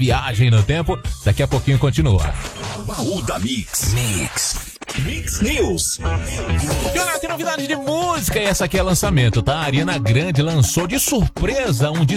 viagem no tempo. Daqui a pouquinho continua. Baú da Mix News. Tem novidade de música e essa aqui é lançamento, tá? A Ariana Grande lançou de surpresa um